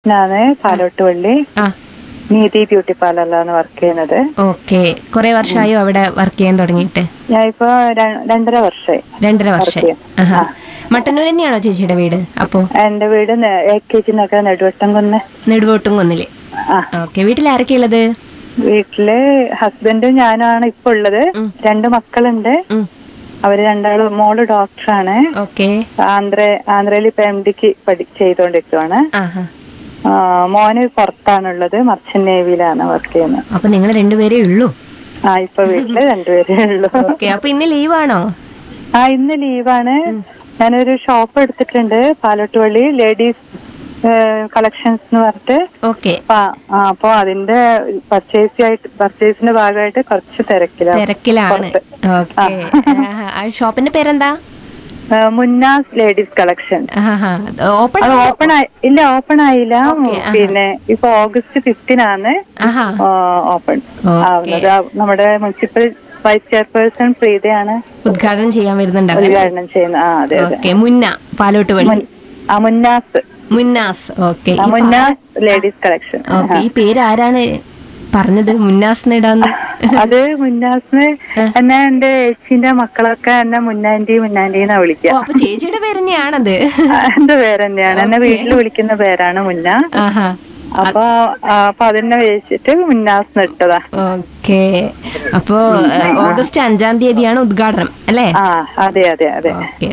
ഞാന് പാലോട്ടുപള്ളി നീതി beauty പാർലറിലാണ് work ചെയ്യുന്നത്. ഓക്കെ, കുറെ വർഷമായോ അവിടെ വർക്ക് ചെയ്യാൻ തുടങ്ങിയിട്ട്? ഞാൻ ഇപ്പൊ 2.5 വർഷമായി. 2.5 വർഷമായി. മട്ടന്നൂർ തന്നെയാണോ ചേച്ചിയുടെ വീട്? അപ്പോ എന്റെ വീട് AKG നഗർ നെടുവോട്ടുംകുന്നില്. ഓക്കെ, വീട്ടിൽ ആരൊക്കെ ഉള്ളത്? വീട്ടില് ഹസ്ബൻഡും ഞാനാണ് ഇപ്പൊ ഉള്ളത്. 2 മക്കളുണ്ട്. അവര് രണ്ടാളും, മോള് ഡോക്ടറാണ്. ഓക്കെ, ആന്ധ്രയിൽ ഇപ്പൊ MDക്ക് ചെയ്തോണ്ടിരിക്കുവാണ്. മോന് പുറത്താണുള്ളത്, മർച്ചന്റ് നേവിയിലാണ് വർക്ക് ചെയ്യുന്നത്. അപ്പൊ നിങ്ങൾ 2 പേരേ ഉള്ളൂ? ഇപ്പൊ വീട്ടില് 2 പേരേ ഉള്ളൂ. അപ്പൊ ഇന്ന് ലീവാണോ? ഇന്ന് ലീവാണ്. ഞാനൊരു ഷോപ്പ് എടുത്തിട്ടുണ്ട് പാലോട്ടുപള്ളി, ലേഡീസ് കളക്ഷൻസ് എന്ന് പറഞ്ഞിട്ട്. ഓക്കെ, അപ്പൊ അതിന്റെ പർച്ചേസിന്റെ ഭാഗമായിട്ട് കുറച്ച് തിരക്കിലാണ്. ഷോപ്പിന്റെ പേരെന്താ? Munnas ladies collection. ഓപ്പൺ ആയില്ല. പിന്നെ ഇപ്പൊ August 15 ഓപ്പൺ ആവുന്നത്. നമ്മുടെ മുനിസിപ്പൽ വൈസ് ചെയർപേഴ്സൺ പ്രീതയാണ് ഉദ്ഘാടനം ചെയ്യാൻ വരുന്നുണ്ടാവും. ഉദ്ഘാടനം ചെയ്യുന്നത്. അതെ. Palottupalli Munnas. Okay, Munnas ladies collection. Okay, ഈ പേര് ആരാണ് പറഞ്ഞത് മുന്നാസ് ഇടാന്ന്? അത് മുന്നാസിന് എന്നെ എന്റെ ചേച്ചിന്റെ മക്കളൊക്കെ എന്നെ മുന്നാന്റിന്നാ വിളിക്കുക. അപ്പൊ ചേച്ചിയുടെ പേര് തന്നെയാണത്? എന്റെ പേര് തന്നെയാണ്. എന്നെ വീട്ടിൽ വിളിക്കുന്ന പേരാണ് മുന്ന. അപ്പൊ അതിനെ വെച്ചിട്ട് മുന്നാസ് ഇട്ടതാ. ഓക്കെ, അപ്പൊ August 5 ഉദ്ഘാടനം അല്ലേ? അതെ. ഓക്കെ.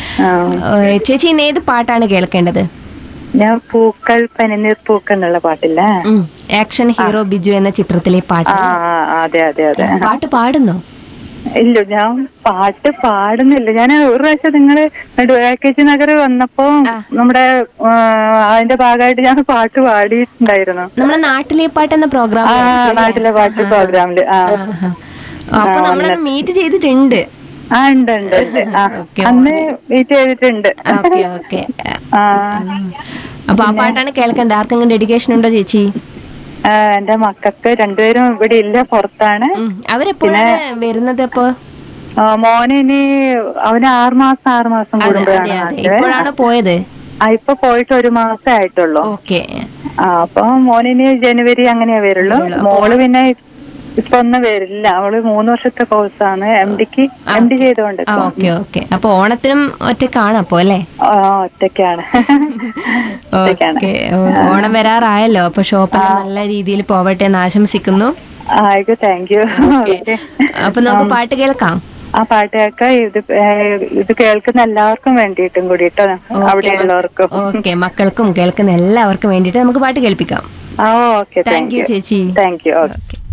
ചേച്ചി ഇന്ന് ഏത് പാട്ടാണ് കേൾക്കേണ്ടത്? ഞാൻ പൂക്കൾ പനിനീർ പൂക്കൾ എന്നുള്ള പാട്ടില്ല, ആക്ഷൻ ഹീറോ ബിജു എന്ന ചിത്രത്തിലെ പാട്ട്. അതെ. പാട്ട് പാടുന്നോ? ഇല്ല, ഞാൻ പാട്ട് പാടുന്നില്ല. ഞാൻ ഒരു പ്രാവശ്യം നിങ്ങള് AKG നഗർ വന്നപ്പോ നമ്മുടെ അതിന്റെ ഭാഗമായിട്ട് ഞാൻ പാട്ട് പാടിയിട്ടുണ്ടായിരുന്നു. നമ്മുടെ നാട്ടിലെ പാട്ട് എന്ന പ്രോഗ്രാം. നാട്ടിലെ പാട്ട് പ്രോഗ്രാമില്. അപ്പൊ നമ്മളെ മീറ്റ് ചെയ്തിട്ടുണ്ട്. ഉണ്ട്. അന്ന് മീറ്റ് ചെയ്തിട്ടുണ്ട്. ഓക്കെ. അപ്പൊ ആ പാട്ടാണ് കേൾക്കേണ്ടത്. ആർക്കെങ്കിലും ഡെഡിക്കേഷൻ ഉണ്ടോ ചേച്ചി? എന്റെ മക്കൾക്ക് 2 പേരും ഇവിടെ ഇല്ല, പുറത്താണ്. അവരെപ്പോഴാണ് വരുന്നത്? അപ്പൊ മോനിനി അവന് 6 മാസം ഇപ്പോഴാണ് പോയത്? ഇപ്പൊ പോയിട്ട് 1 മാസം ആയിട്ടുള്ളൂ. ഓക്കെ. അപ്പൊ മോനിനി ജനുവരി അങ്ങനെയാ വരുള്ളൂ. മോള് പിന്നെ ഇപ്പൊ ഒന്നും വരില്ല. അവള് 3 വർഷത്തെ കോഴ്സാണ്, MD ചെയ്തോണ്ട്. ഓക്കെ. അപ്പൊ ഓണത്തിനും ഒറ്റക്കാണ് അപ്പൊ അല്ലേ? ഒറ്റക്കാണ്. ഓണം വരാറായല്ലോ. അപ്പൊ ഷോപ്പ് നല്ല രീതിയിൽ പോവട്ടെ എന്ന് ആശംസിക്കുന്നു. Thank you. അപ്പൊ നമുക്ക് പാട്ട് കേൾക്കാം. പാട്ട് കേൾക്കാം. ഇത് കേൾക്കുന്ന എല്ലാവർക്കും വേണ്ടിയിട്ടും കൂടിട്ടോ, അവിടെയുള്ളവർക്കും. ഓക്കെ, മക്കൾക്കും കേൾക്കുന്ന എല്ലാവർക്കും വേണ്ടിയിട്ട് നമുക്ക് പാട്ട് കേൾപ്പിക്കാം. ഓക്കെ, താങ്ക് യു ചേച്ചി. Thank you. ഓക്കെ.